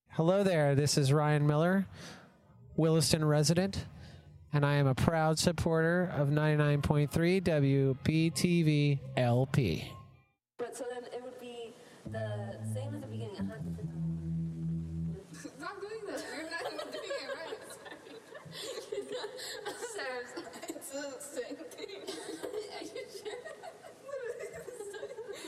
Hello there, this is Ryan Miller, Williston resident, and I am a proud supporter of 99.3 WPTV LP. But so then it would be the same at the beginning. Stop doing this. You're not even doing it right. Sarah's It's the same thing.